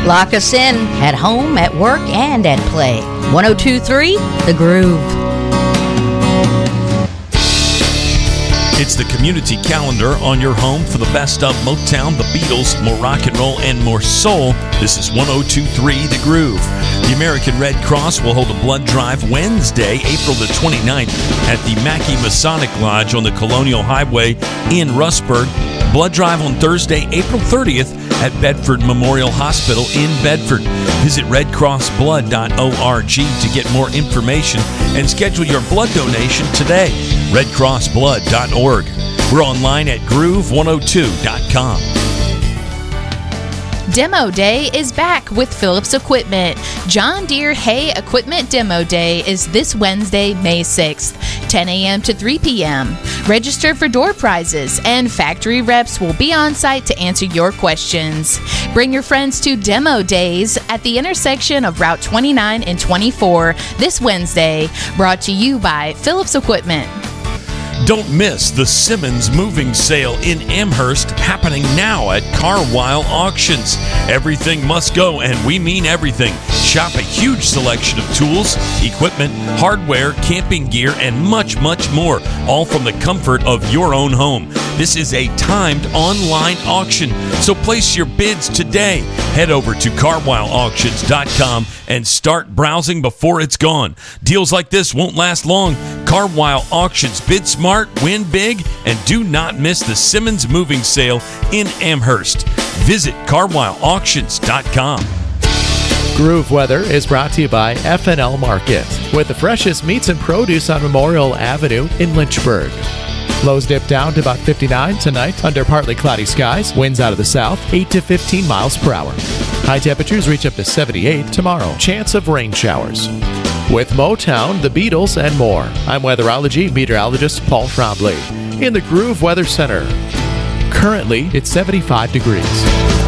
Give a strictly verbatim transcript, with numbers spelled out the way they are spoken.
Lock us in at home, at work, and at play. one oh two point three The Groove. It's the community calendar on your home for the best of Motown, the Beatles, more rock and roll, and more soul. This is one oh two point three The Groove. The American Red Cross will hold a blood drive Wednesday, April the twenty-ninth at the Mackey Masonic Lodge on the Colonial Highway in Rustburg. Blood drive on Thursday, April thirtieth at Bedford Memorial Hospital in Bedford. Visit red cross blood dot org to get more information and schedule your blood donation today. red cross blood dot org. We're online at groove one oh two dot com. Demo Day is back with Phillips Equipment. John Deere Hay Equipment Demo Day is this Wednesday, May sixth, ten a.m. to three p.m. Register for door prizes, and factory reps will be on site to answer your questions. Bring your friends to Demo Days at the intersection of Route twenty-nine and twenty-four this Wednesday. Brought to you by Phillips Equipment. Don't miss the Simmons Moving Sale in Amherst, happening now at Carwile Auctions. Everything must go, and we mean everything. Shop a huge selection of tools, equipment, hardware, camping gear, and much, much more, all from the comfort of your own home. This is a timed online auction, so place your bids today. Head over to carwile auctions dot com and start browsing before it's gone. Deals like this won't last long. Carwile Auctions. Bid smart, win big, and do not miss the Simmons Moving Sale in Amherst. Visit carwile auctions dot com. Groove Weather is brought to you by F and L Market, with the freshest meats and produce on Memorial Avenue in Lynchburg. Lows dip down to about fifty-nine tonight under partly cloudy skies. Winds out of the south, eight to fifteen miles per hour. High temperatures reach up to seventy-eight tomorrow. Chance of rain showers. With Motown, the Beatles, and more, I'm weatherology meteorologist Paul Trombley in the Groove Weather Center. Currently, it's seventy-five degrees.